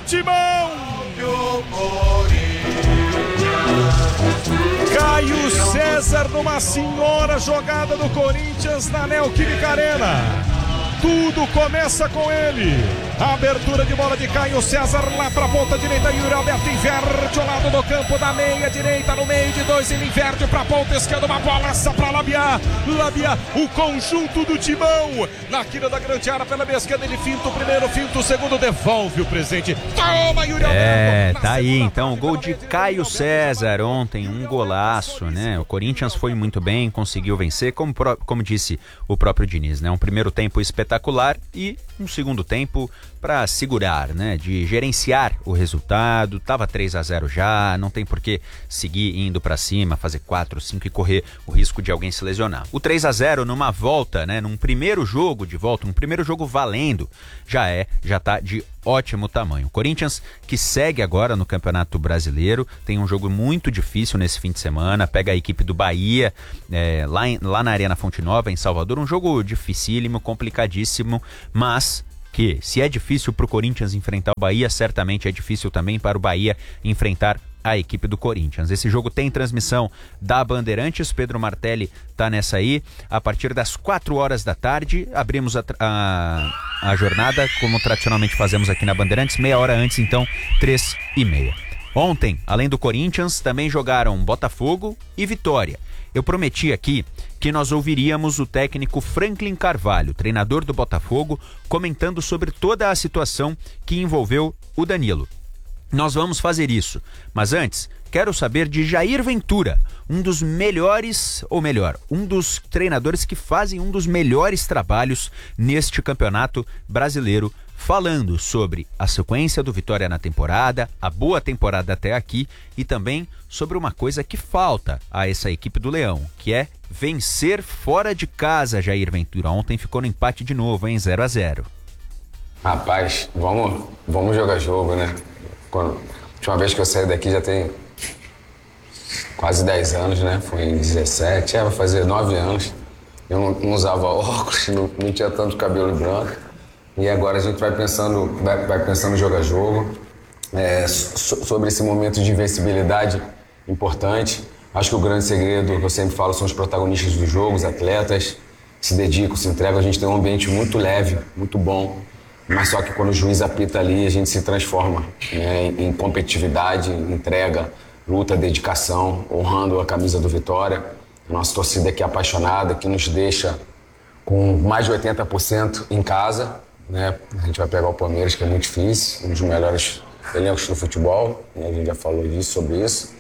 Timão. Caio César numa senhora jogada do Corinthians na Neoquímica Arena. Tudo começa com ele. A abertura de bola de Caio César lá para a ponta direita. Yuri Alberto inverte ao lado do campo da meia direita. No meio de dois ele inverte para a ponta esquerda. Uma bolaça para Labiá. O conjunto do Timão. Na quina da grande área pela meia esquerda. Ele finta o primeiro, finta o segundo. Devolve o presente. Toma, Yuri Alberto. Tá aí então o gol de Caio César ontem. Um golaço, né? O Corinthians foi muito bem, conseguiu vencer. Como disse o próprio Diniz, né? Um primeiro tempo espetacular e um segundo tempo para segurar, né, de gerenciar o resultado. Tava 3-0 já, não tem por que seguir indo para cima, fazer 4, 5 e correr o risco de alguém se lesionar. O 3-0 numa volta, né, num primeiro jogo de volta, um primeiro jogo valendo, já tá de ótimo tamanho. O Corinthians, que segue agora no Campeonato Brasileiro, tem um jogo muito difícil nesse fim de semana, pega a equipe do Bahia, lá na Arena Fonte Nova, em Salvador, um jogo dificílimo, complicadíssimo, mas que se é difícil para o Corinthians enfrentar o Bahia, certamente é difícil também para o Bahia enfrentar a equipe do Corinthians. Esse jogo tem transmissão da Bandeirantes, Pedro Martelli tá nessa aí. A partir das 4 horas da tarde, abrimos a jornada, como tradicionalmente fazemos aqui na Bandeirantes, meia hora antes, então, 3h30. Ontem, além do Corinthians, também jogaram Botafogo e Vitória. Eu prometi aqui que nós ouviríamos o técnico Franklin Carvalho, treinador do Botafogo, comentando sobre toda a situação que envolveu o Danilo. Nós vamos fazer isso, mas antes, quero saber de Jair Ventura, um dos melhores, ou melhor, um dos treinadores que fazem um dos melhores trabalhos neste campeonato brasileiro, falando sobre a sequência do Vitória na temporada, a boa temporada até aqui e também sobre uma coisa que falta a essa equipe do Leão, que é vencer fora de casa. Jair Ventura, ontem ficou no empate de novo, hein? 0-0. Rapaz, vamos jogar jogo, né? A última vez que eu saí daqui já tem quase 10 anos, né? Foi em 17, vai fazer 9 anos. Eu não usava óculos, não tinha tanto cabelo branco. E agora a gente vai pensando em jogar jogo, sobre esse momento de invencibilidade importante. Acho que o grande segredo, que eu sempre falo, são os protagonistas do jogo, os atletas se dedicam, se entregam. A gente tem um ambiente muito leve, muito bom, mas só que quando o juiz apita ali, a gente se transforma, né, em competitividade, entrega, luta, dedicação, honrando a camisa do Vitória. A nossa torcida aqui é apaixonada, que nos deixa com mais de 80% em casa. Né? A gente vai pegar o Palmeiras, que é muito difícil, um dos melhores elencos do futebol, né? A gente já falou sobre isso.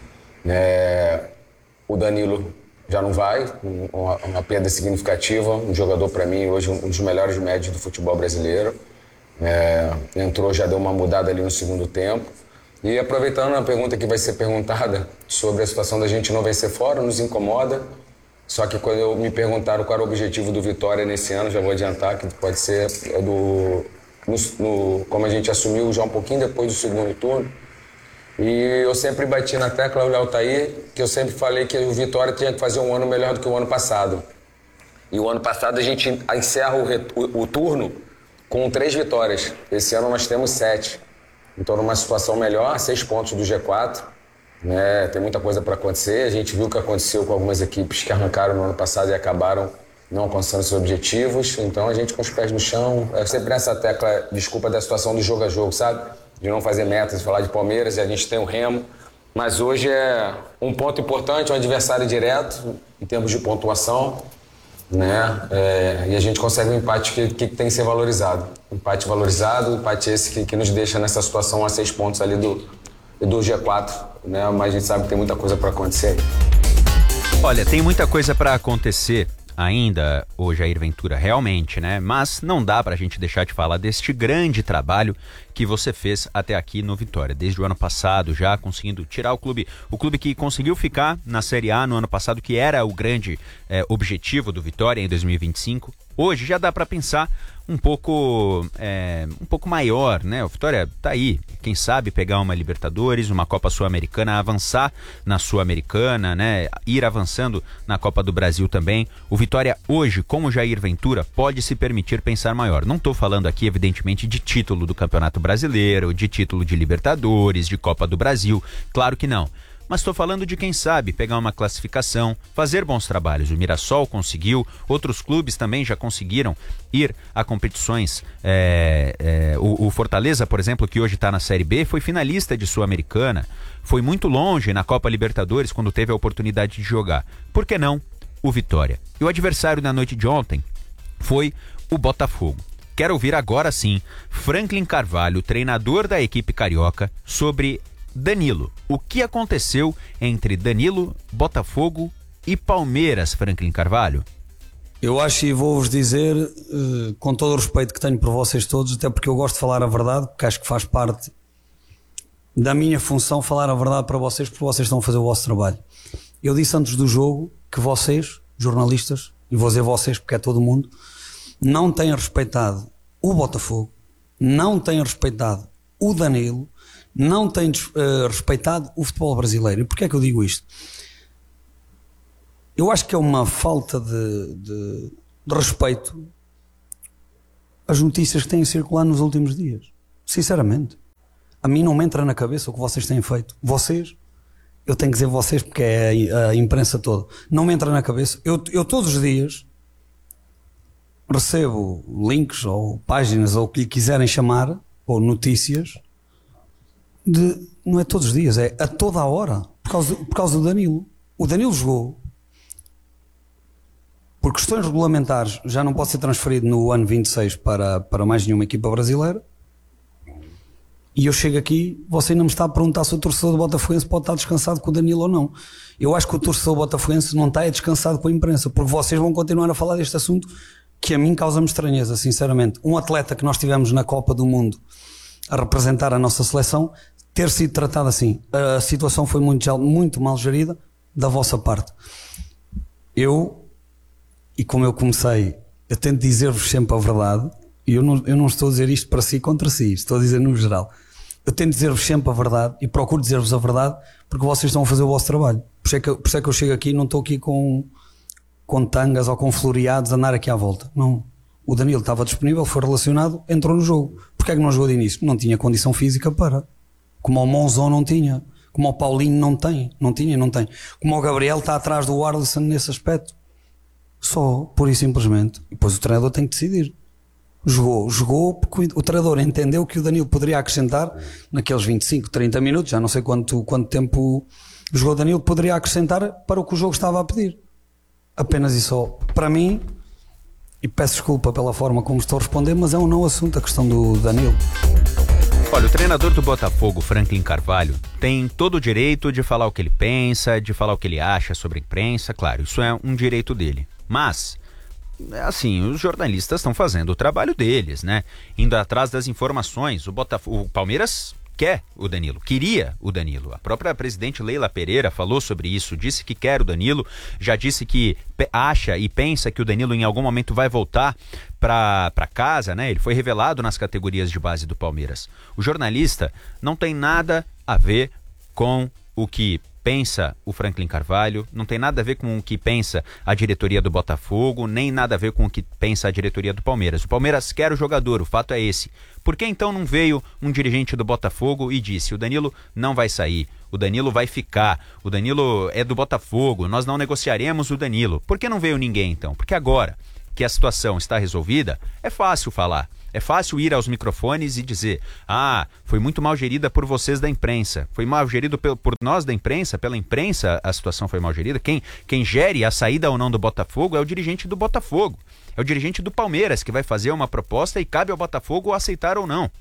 O Danilo já não vai, uma perda significativa, um jogador para mim hoje um dos melhores médios do futebol brasileiro. Entrou, já deu uma mudada ali no segundo tempo. E aproveitando a pergunta que vai ser perguntada sobre a situação da gente não vencer fora, nos incomoda. Só que quando me perguntaram qual era o objetivo do Vitória nesse ano, já vou adiantar que pode ser como a gente assumiu já um pouquinho depois do segundo turno. E eu sempre bati na tecla, o Léo tá aí, que eu sempre falei que o Vitória tinha que fazer um ano melhor do que o ano passado. E o ano passado a gente encerra o turno com 3 vitórias. Esse ano nós temos 7. Então numa situação melhor, 6 pontos do G4. Tem muita coisa para acontecer. A gente viu o que aconteceu com algumas equipes que arrancaram no ano passado e acabaram não alcançando seus objetivos. Então a gente com os pés no chão, sempre nessa tecla, desculpa, da situação do jogo a jogo, sabe? De não fazer metas, de falar de Palmeiras, e a gente tem o Remo. Mas hoje é um ponto importante, um adversário direto, em termos de pontuação, né? E a gente consegue um empate que tem que ser valorizado. Empate valorizado, empate esse que nos deixa nessa situação a 6 pontos ali do G4, né? Mas a gente sabe que tem muita coisa para acontecer. Olha, tem muita coisa para acontecer ainda, o Jair Ventura, realmente, né? Mas não dá pra gente deixar de falar deste grande trabalho que você fez até aqui no Vitória, desde o ano passado, já conseguindo tirar o clube que conseguiu ficar na Série A no ano passado, que era o grande objetivo do Vitória em 2025. Hoje já dá pra pensar um pouco maior, né? O Vitória tá aí, quem sabe pegar uma Libertadores, uma Copa Sul-Americana, avançar na Sul-Americana, né? Ir avançando na Copa do Brasil também. O Vitória hoje, como Jair Ventura, pode se permitir pensar maior. Não estou falando aqui, evidentemente, de título do Campeonato Brasileiro, de título de Libertadores, de Copa do Brasil, claro que não. Mas estou falando de, quem sabe, pegar uma classificação, fazer bons trabalhos. O Mirassol conseguiu, outros clubes também já conseguiram ir a competições. O Fortaleza, por exemplo, que hoje está na Série B, foi finalista de Sul-Americana, foi muito longe na Copa Libertadores quando teve a oportunidade de jogar. Por que não o Vitória? E o adversário na noite de ontem foi o Botafogo. Quero ouvir agora sim Franklin Carvalho, treinador da equipe carioca, sobre Danilo. O que aconteceu entre Danilo, Botafogo e Palmeiras, Franklin Carvalho? Eu acho, e vou-vos dizer, com todo o respeito que tenho por vocês todos, até porque eu gosto de falar a verdade, porque acho que faz parte da minha função falar a verdade para vocês, porque vocês estão a fazer o vosso trabalho. Eu disse antes do jogo que vocês, jornalistas, e vou dizer vocês porque é todo mundo, não têm respeitado o Botafogo, não têm respeitado o Danilo, não têm respeitado o futebol brasileiro. E porquê é que eu digo isto? Eu acho que é uma falta de respeito as notícias que têm circulado nos últimos dias. Sinceramente. A mim não me entra na cabeça o que vocês têm feito. Vocês, eu tenho que dizer vocês porque é a imprensa toda, não me entra na cabeça. Eu todos os dias recebo links ou páginas ou o que lhe quiserem chamar, ou notícias, não é todos os dias, é a toda a hora, por causa do Danilo. O Danilo jogou, por questões regulamentares, já não pode ser transferido no ano 26 para mais nenhuma equipa brasileira. E eu chego aqui, você ainda me está a perguntar se o torcedor do Botafoguense pode estar descansado com o Danilo ou não. Eu acho que o torcedor do Botafoguense não está descansado com a imprensa, porque vocês vão continuar a falar deste assunto que a mim causa-me estranheza, sinceramente. Um atleta que nós tivemos na Copa do Mundo a representar a nossa seleção, ter sido tratado assim. A situação foi muito mal gerida da vossa parte. E como eu comecei, eu tento dizer-vos sempre a verdade, e eu não estou a dizer isto para si contra si, estou a dizer no geral. Eu tento dizer-vos sempre a verdade e procuro dizer-vos a verdade porque vocês estão a fazer o vosso trabalho. Por isso é que eu chego aqui e não estou aqui com tangas ou com floreados a andar aqui à volta. Não. O Danilo estava disponível, foi relacionado, entrou no jogo. Porquê é que não jogou de início? Não tinha condição física para. Como o Monzon não tinha. Como o Paulinho não tem. Não tinha e não tem. Como o Gabriel está atrás do Arlisson nesse aspecto. Só, pura e simplesmente. E depois o treinador tem que decidir. Jogou porque o treinador entendeu que o Danilo poderia acrescentar naqueles 25, 30 minutos, já não sei quanto tempo jogou o Danilo, poderia acrescentar para o que o jogo estava a pedir. Apenas e só. Para mim, e peço desculpa pela forma como estou a responder, mas é um não assunto a questão do Danilo. Olha, o treinador do Botafogo, Franklin Carvalho, tem todo o direito de falar o que ele pensa, de falar o que ele acha sobre a imprensa, claro, isso é um direito dele. Mas, assim, os jornalistas estão fazendo o trabalho deles, né? Indo atrás das informações. O Palmeiras quer o Danilo, queria o Danilo. A própria presidente Leila Pereira falou sobre isso, disse que quer o Danilo, já disse que acha e pensa que o Danilo em algum momento vai voltar para casa, né? Ele foi revelado nas categorias de base do Palmeiras. O jornalista não tem nada a ver com o que pensa o Franklin Carvalho, não tem nada a ver com o que pensa a diretoria do Botafogo, nem nada a ver com o que pensa a diretoria do Palmeiras. O Palmeiras quer o jogador, o fato é esse. Por que então não veio um dirigente do Botafogo e disse: o Danilo não vai sair, o Danilo vai ficar, o Danilo é do Botafogo, nós não negociaremos o Danilo? Por que não veio ninguém então? Porque agora que a situação está resolvida, é fácil falar. É fácil ir aos microfones e dizer: ah, foi muito mal gerida por vocês da imprensa. Foi mal gerido por nós da imprensa, pela imprensa a situação foi mal gerida. Quem gere a saída ou não do Botafogo é o dirigente do Botafogo. É o dirigente do Palmeiras que vai fazer uma proposta e cabe ao Botafogo aceitar ou não.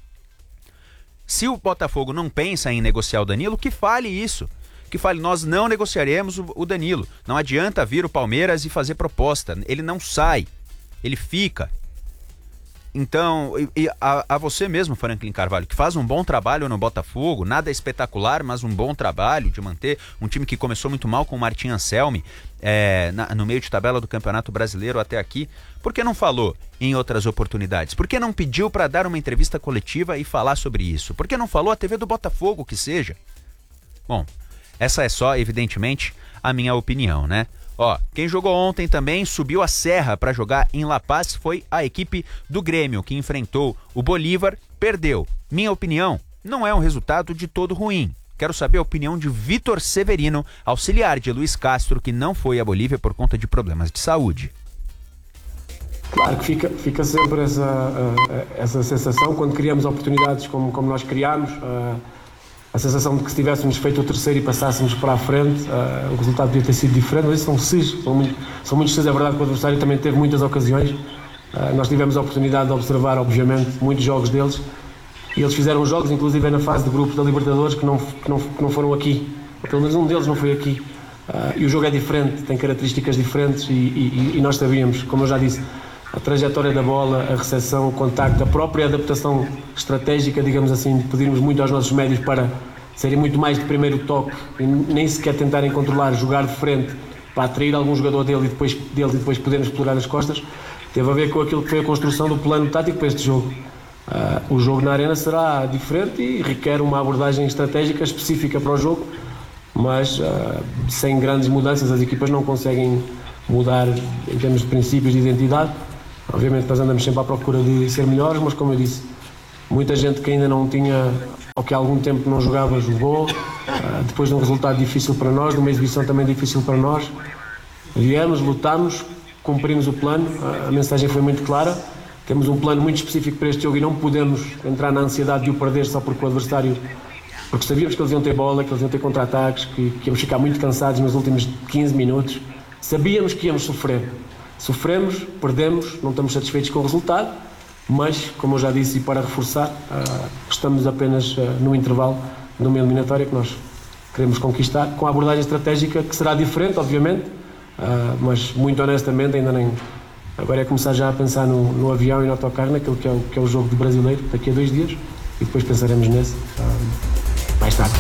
Se o Botafogo não pensa em negociar o Danilo, que fale isso. Que fale: nós não negociaremos o Danilo. Não adianta vir o Palmeiras e fazer proposta. Ele não sai. Ele fica. Então, a você mesmo, Franklin Carvalho, que faz um bom trabalho no Botafogo, nada espetacular, mas um bom trabalho de manter um time que começou muito mal com o Martim Anselmi no meio de tabela do Campeonato Brasileiro até aqui. Por que não falou em outras oportunidades? Por que não pediu para dar uma entrevista coletiva e falar sobre isso? Por que não falou a TV do Botafogo, que seja? Bom, essa é só, evidentemente, a minha opinião, né? Ó, quem jogou ontem também subiu a serra para jogar em La Paz foi a equipe do Grêmio, que enfrentou o Bolívar, perdeu. Minha opinião, não é um resultado de todo ruim. Quero saber a opinião de Vitor Severino, auxiliar de Luiz Castro, que não foi à Bolívia por conta de problemas de saúde. Claro que fica sempre essa sensação quando criamos oportunidades como nós criámos. A sensação de que se tivéssemos feito o terceiro e passássemos para a frente, o resultado podia ter sido diferente, mas isso são ses, são muitos ses, é verdade que o adversário também teve muitas ocasiões. Nós tivemos a oportunidade de observar, obviamente, muitos jogos deles, e eles fizeram jogos, inclusive na fase de grupos da Libertadores, que não foram aqui, ou pelo menos um deles não foi aqui. E o jogo é diferente, tem características diferentes, e nós sabíamos, como eu já disse, a trajetória da bola, a recepção, o contacto, a própria adaptação estratégica, digamos assim, de pedirmos muito aos nossos médios para serem muito mais de primeiro toque e nem sequer tentarem controlar, jogar de frente para atrair algum jogador dele e depois podermos explorar as costas, teve a ver com aquilo que foi a construção do plano tático para este jogo. O jogo na Arena será diferente e requer uma abordagem estratégica específica para o jogo, mas sem grandes mudanças as equipas não conseguem mudar em termos de princípios de identidade. Obviamente nós andamos sempre à procura de ser melhores, mas como eu disse, muita gente que ainda não tinha, ou que há algum tempo não jogava, jogou. Depois de um resultado difícil para nós, de uma exibição também difícil para nós, viemos, lutámos, cumprimos o plano, a mensagem foi muito clara. Temos um plano muito específico para este jogo e não podemos entrar na ansiedade de o perder só porque o adversário, porque sabíamos que eles iam ter bola, que eles iam ter contra-ataques, que íamos ficar muito cansados nos últimos 15 minutos. Sabíamos que íamos sofrer. Sofremos, perdemos, não estamos satisfeitos com o resultado, mas, como eu já disse, e para reforçar, estamos apenas no intervalo de uma eliminatória que nós queremos conquistar, com a abordagem estratégica que será diferente, obviamente, mas muito honestamente ainda nem... Agora é começar já a pensar no avião e no autocarro, naquilo que é o jogo do brasileiro, daqui a 2 dias, e depois pensaremos nesse mais tarde.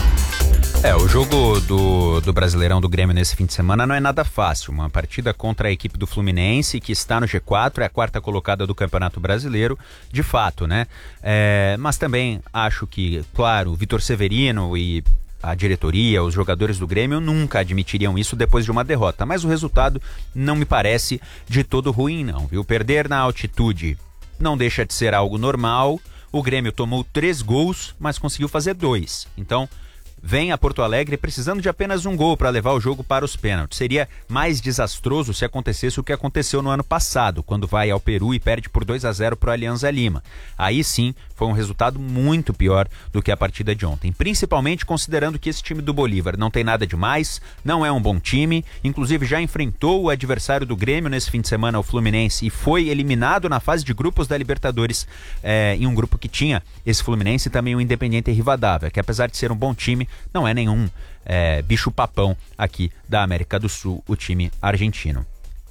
O jogo do Brasileirão do Grêmio nesse fim de semana não é nada fácil. Uma partida contra a equipe do Fluminense, que está no G4, é a 4ª colocada do Campeonato Brasileiro, de fato, né? Mas também acho que, claro, o Vitor Severino e a diretoria, os jogadores do Grêmio nunca admitiriam isso depois de uma derrota. Mas o resultado não me parece de todo ruim, não, viu? Perder na altitude não deixa de ser algo normal. O Grêmio tomou 3 gols, mas conseguiu fazer 2. Então... vem a Porto Alegre precisando de apenas um gol para levar o jogo para os pênaltis. Seria mais desastroso se acontecesse o que aconteceu no ano passado, quando vai ao Peru e perde por 2-0 para o Alianza Lima. Aí sim, foi um resultado muito pior do que a partida de ontem, principalmente considerando que esse time do Bolívar não tem nada demais, não é um bom time, inclusive já enfrentou o adversário do Grêmio nesse fim de semana, o Fluminense, e foi eliminado na fase de grupos da Libertadores, em um grupo que tinha esse Fluminense e também o Independiente Rivadavia, que apesar de ser um bom time, não é nenhum bicho-papão aqui da América do Sul, o time argentino.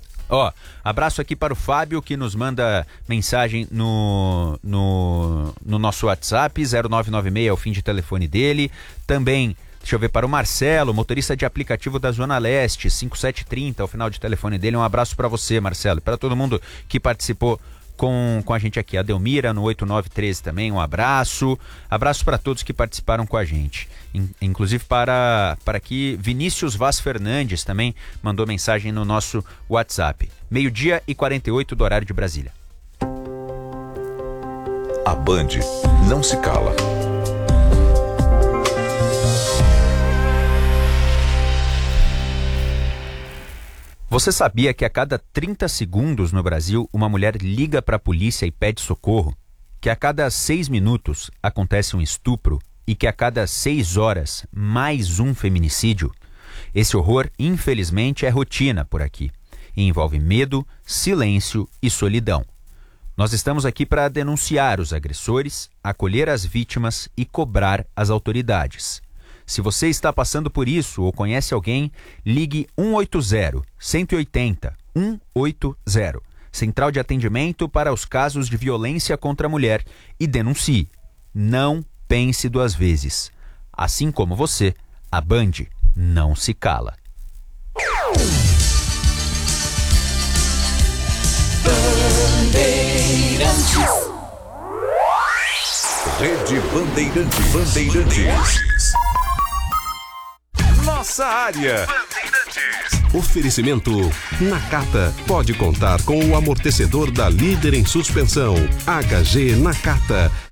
Abraço aqui para o Fábio, que nos manda mensagem no nosso WhatsApp, 0996 é o fim de telefone dele. Também, deixa eu ver, para o Marcelo, motorista de aplicativo da Zona Leste, 5730, é o final de telefone dele. Um abraço para você, Marcelo, e para todo mundo que participou com a gente aqui. A Delmira no 8913 também, um abraço. Abraço para todos que participaram com a gente. Inclusive para aqui, Vinícius Vaz Fernandes também mandou mensagem no nosso WhatsApp. 12h48 do horário de Brasília. A Band não se cala. Você sabia que a cada 30 segundos no Brasil uma mulher liga para a polícia e pede socorro? Que a cada 6 minutos acontece um estupro e que a cada 6 horas mais um feminicídio? Esse horror, infelizmente, é rotina por aqui e envolve medo, silêncio e solidão. Nós estamos aqui para denunciar os agressores, acolher as vítimas e cobrar as autoridades. Se você está passando por isso ou conhece alguém, ligue 180 180 180. Central de Atendimento para os Casos de Violência contra a Mulher, e denuncie. Não pense duas vezes. Assim como você, a Band não se cala. Rede Bandeirantes. Nossa área. Oferecimento Nakata. Pode contar com o amortecedor da líder em suspensão. HG Nakata.